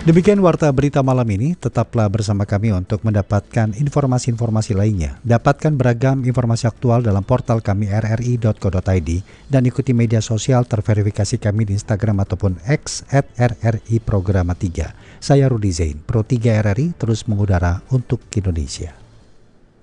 Demikian warta berita malam ini, tetaplah bersama kami untuk mendapatkan informasi-informasi lainnya. Dapatkan beragam informasi aktual dalam portal kami rri.co.id dan ikuti media sosial terverifikasi kami di Instagram ataupun X @RRI Programa 3. Saya Rudi Zain, Pro 3 RRI terus mengudara untuk Indonesia.